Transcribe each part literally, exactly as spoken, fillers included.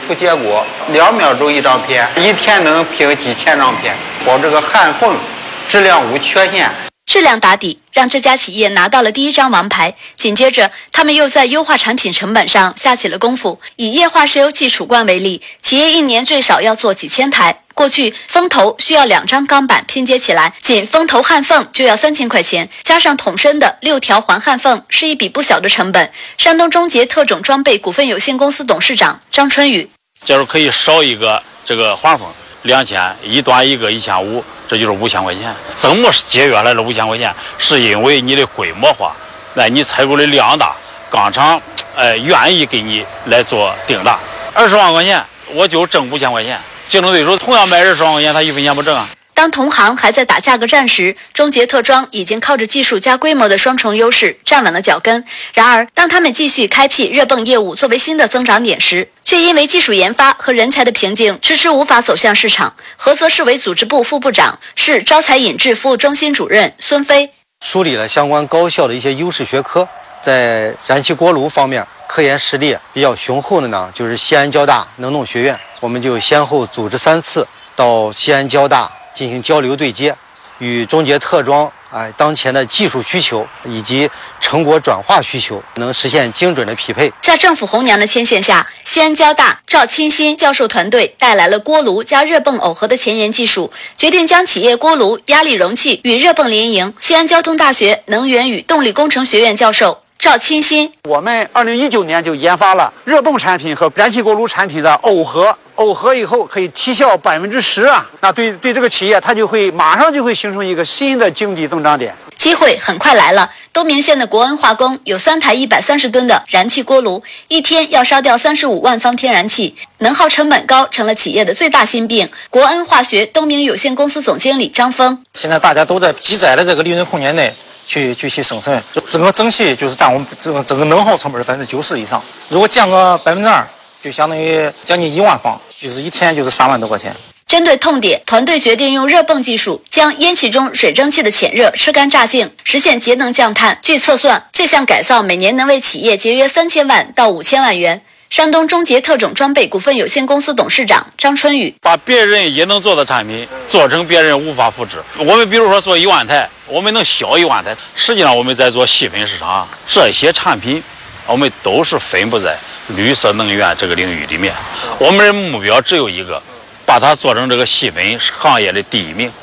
出结果，两秒钟一张片，一天能拼几千张片，保这个焊缝质量无缺陷。 质量打底，让这家企业拿到了第一张王牌。紧接着，他们又在优化产品成本上下起了功夫。以液化石油气储罐为例，企业一年最少要做几千台。过去封头需要两张钢板拼接起来，仅封头焊缝就要三千块钱，加上桶身的六条环焊缝，是一笔不小的成本。山东中捷特种装备股份有限公司董事长张春雨： 假如可以少一个这个环缝，两千一端一个一千五。这就是五千块钱，怎么节约来了五千块钱？是因为你的规模化，那你采购的量大，钢厂呃愿意给你来做订单。二十万块钱我就挣五千块钱，竞争对手同样卖二十万块钱，他一分钱不挣啊。 当同行还在打价格战时，中捷特装已经靠着技术加规模的双重优势站稳了脚跟。然而，当他们继续开辟热泵业务作为新的增长点时，却因为技术研发和人才的瓶颈，迟迟无法走向市场。菏泽市委组织部副部长、市招财引智服务中心主任孙飞梳理了相关高校的一些优势学科，在燃气锅炉方面，科研实力比较雄厚的呢，就是西安交大能弄学院，我们就先后组织三次到西安交大进行交流对接，与中捷特装哎当前的技术需求以及成果转化需求能实现精准的匹配。 在政府红娘的牵线下，西安交大赵钦新教授团队带来了锅炉加热泵耦合的前沿技术，决定将企业锅炉压力容器与热泵联营。西安交通大学能源与动力工程学院教授赵钦新： 我们二零一九年就研发了热泵产品和燃气锅炉产品的耦合，耦合以后可以提效百分之十啊！那对对这个企业，它就会马上就会形成一个新的经济增长点。 机会很快来了，东明县的国恩化工有三台一百三十吨的燃气锅炉，一天要烧掉三十五万方天然气，能耗成本高成了企业的最大心病。国恩化学东明有限公司总经理张峰： 现在大家都在极窄的这个利润空间内去继续生存，整个整体就是占我们整个整个能耗成本的百分之九十以上。如果降个百分之二，就相当于将近一万方，就是一天就是三万多块钱。 针对痛点，团队决定用热泵技术将烟气中水蒸气的潜热吃干榨净，实现节能降碳。据测算，这项改造每年能为企业节约三千万到五千万元。山东中捷特种装备股份有限公司董事长张春雨： 把别人也能做的产品做成别人无法复制。我们比如说做一万台，我们能销一万台，实际上我们在做细分市场，这些产品我们都是分布在绿色能源这个领域里面。我们的目标只有一个，把它做成这个细分行业的第一名。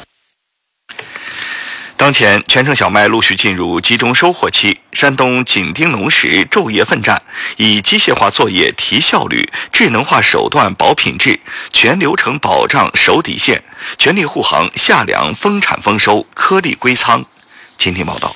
当前，全城小麦陆续进入集中收获期，山东紧盯农时昼夜奋战，以机械化作业提效率、智能化手段保品质，全流程保障守底线，全力护航夏粮丰产丰收，颗粒归仓。今天报道。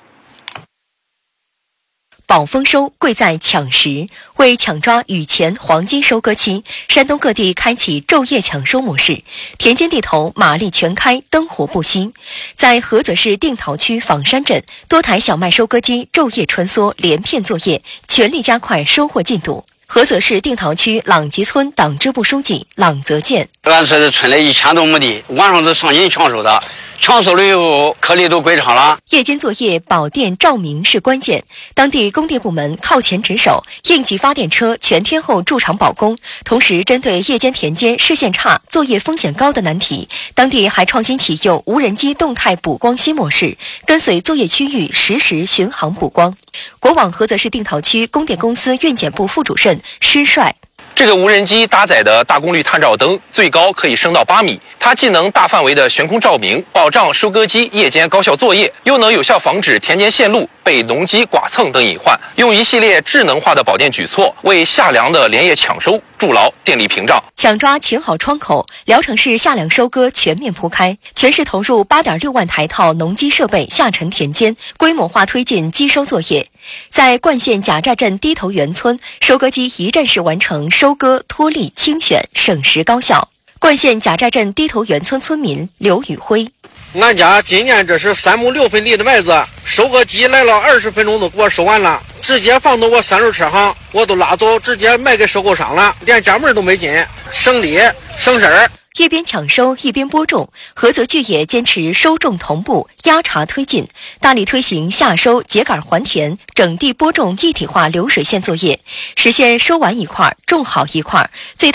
保丰收贵在抢时，为抢抓雨前黄金收割期，山东各地开启昼夜抢收模式，田间地头马力全开，灯火不熄。在菏泽市定陶区仿山镇，多台小麦收割机昼夜穿梭，连片作业，全力加快收获进度。菏泽市定陶区朗集村党支部书记朗泽建： 俺这是村里一千多亩地，晚上是上紧抢收的。抢收了以后，颗粒都归场了。 夜间作业保电照明是关键，当地供电部门靠前值守，应急发电车全天候驻场保供。同时，针对夜间田间视线差、作业风险高的难题，当地还创新启用无人机动态补光新模式，跟随作业区域实时巡航补光。国网菏泽市定陶区供电公司运检部副主任施帅： 这个无人机搭载的大功率探照灯最高可以升到八米，它既能大范围的悬空照明，保障收割机夜间高效作业，又能有效防止田间线路被农机剐蹭等隐患，用一系列智能化的保电举措，为夏粮的连夜抢收筑牢电力屏障。 抢抓请好窗口，聊城市夏粮收割全面铺开，全市投入八点六万台套农机设备下沉田间，规模化推进机收作业。在冠县贾寨镇低头园村，收割机一站式完成收割、脱粒、清选，省时高效。冠县贾寨镇低头园村村民刘宇辉： 俺家今年这是三亩六分地的麦子，收割机来了二十分钟都给我收完了，直接放到我三轮车上，我都拉走，直接卖给收购商了，连家门都没进，省力省事儿。 一边抢收一边播种，菏泽巨野坚持收种同步，压茬推进，大力推行夏收秸秆还田、整地播种一体化流水线作业，实现收完一块种好一块，最